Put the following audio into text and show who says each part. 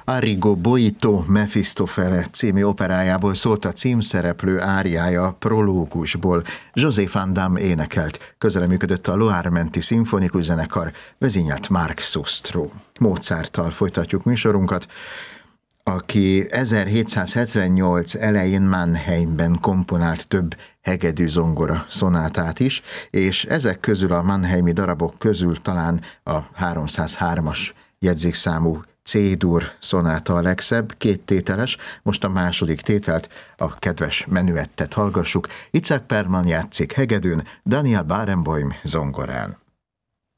Speaker 1: Arrigo Boito Mefistofele című operájából szólt a címszereplő áriája Prológusból. José van Damme énekelt, közreműködött a Loire-menti szimfonikus zenekar, vezényelt Marc Sustro. Mozarttal folytatjuk műsorunkat, aki 1778 elején Mannheimben komponált több hegedű zongora szonátát is, és ezek közül a mannheimi darabok közül talán a 303-as jegyzékszámú C-dur szonáta a legszebb, 2 tételes, most a második tételt, a kedves menuettet hallgassuk. Itzhak Perlman játszik hegedűn, Daniel Barenboim zongorán.